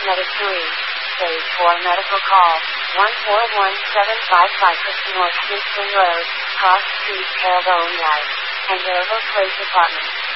Medically. Stage 4 medical call. 141755 North Houston Road, Cross Street, Terrebonne Yard. Andover Police Department.